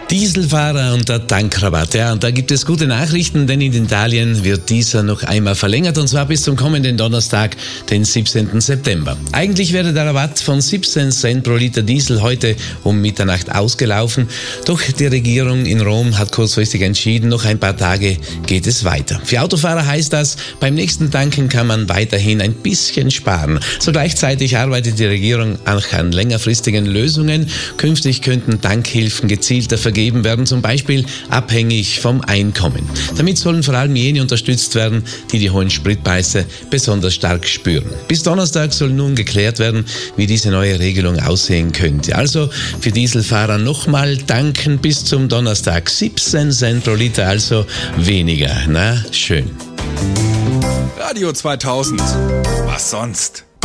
Dieselfahrer und der Tankrabatt. Ja, und da gibt es gute Nachrichten, denn in Italien wird dieser noch einmal verlängert und zwar bis zum kommenden Donnerstag, den 17. September. Eigentlich wäre der Rabatt von 17 Cent pro Liter Diesel heute um Mitternacht ausgelaufen, doch die Regierung in Rom hat kurzfristig entschieden, noch ein paar Tage geht es weiter. Für Autofahrer heißt das, beim nächsten Tanken kann man weiterhin ein bisschen sparen. So gleichzeitig arbeitet die Regierung auch an längerfristigen Lösungen. Künftig könnten Tankhilfen gezielter vergeben werden, zum Beispiel abhängig vom Einkommen. Damit sollen vor allem jene unterstützt werden, die die hohen Spritpreise besonders stark spüren. Bis Donnerstag soll nun geklärt werden, wie diese neue Regelung aussehen könnte. Also für Dieselfahrer nochmal tanken bis zum Donnerstag. 17 Cent pro Liter, also weniger. Na, schön. Radio 2000. Was sonst?